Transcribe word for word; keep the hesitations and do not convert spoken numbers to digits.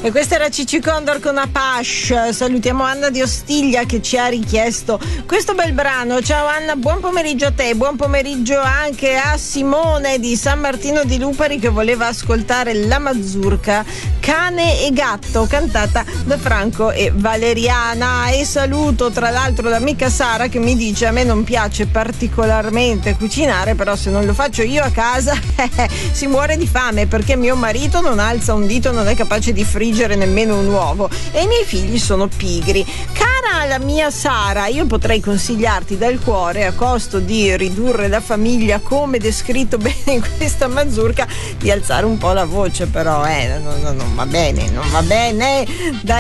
E questa era Cici Condor con Apache. Salutiamo Anna di Ostiglia che ci ha richiesto questo bel brano. Ciao Anna, buon pomeriggio a te, buon pomeriggio anche a Simone di San Martino di Lupari che voleva ascoltare La Mazurka, Cane e Gatto, cantata da Franco e Valeriana. E saluto tra l'altro l'amica Sara che mi dice: a me non piace particolarmente cucinare, però se non lo faccio io a casa si muore di fame, perché mio marito non alza un dito, non è capace di friggere nemmeno un uovo e i miei figli sono pigri. Cara la mia Sara, io potrei consigliarti dal cuore, a costo di ridurre la famiglia come descritto bene in questa mazurka, di alzare un po' la voce, però eh, non, non va bene, non va bene. Dai